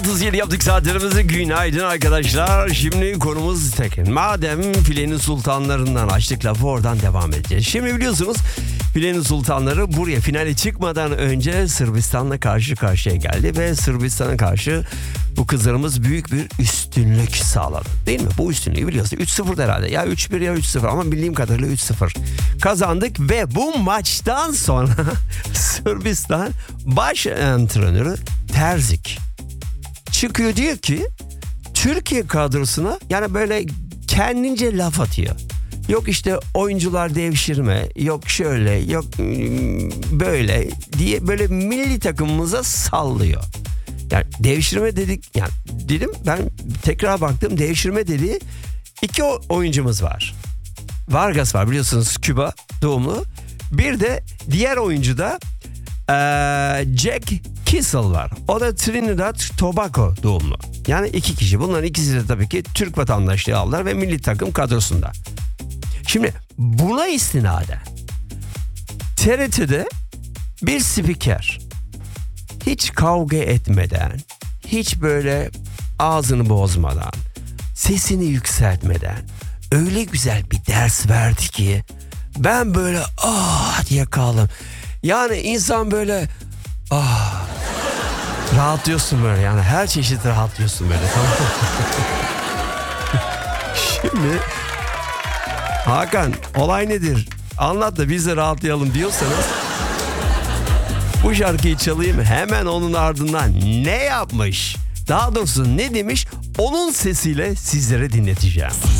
37 yaptık saatlerimizi. Günaydın arkadaşlar. Şimdi konumuz Tekin. Madem filenin sultanlarından açtık lafı, oradan devam edeceğiz. Şimdi biliyorsunuz filenin sultanları buraya finale çıkmadan önce Sırbistan'la karşı karşıya geldi. Ve Sırbistan'a karşı bu kızlarımız büyük bir üstünlük sağladı. Değil mi? Bu üstünlüğü biliyorsun. 3-0 herhalde. Ya 3-1 ya 3-0 ama bildiğim kadarıyla 3-0 kazandık. Ve bu maçtan sonra Sırbistan baş antrenörü Terzik çıkıyor, diyor ki Türkiye kadrosuna yani böyle kendince laf atıyor. Yok işte oyuncular devşirme, yok şöyle, yok böyle diye böyle milli takımımıza sallıyor. Yani devşirme dedik, yani dedim ben, tekrar baktım, devşirme dediği iki oyuncumuz var. Vargas var, biliyorsunuz, Küba doğumlu. Bir de diğer oyuncu da Jack Kissel var. O da Trinidad Tobago doğumlu. Yani iki kişi. Bunların ikisi de tabii ki Türk vatandaşlığı aldılar ve milli takım kadrosunda. Şimdi buna istinaden TRT'de bir spiker hiç kavga etmeden, hiç böyle ağzını bozmadan, sesini yükseltmeden öyle güzel bir ders verdi ki ben böyle diye kaldım. Yani insan böyle rahatlıyorsun böyle, yani her çeşit rahatlıyorsun böyle, tamam mı? Şimdi Hakan, olay nedir? Anlat da biz de rahatlayalım diyorsanız bu şarkıyı çalayım, hemen onun ardından ne yapmış? Daha doğrusu ne demiş? Onun sesiyle sizlere dinleteceğim.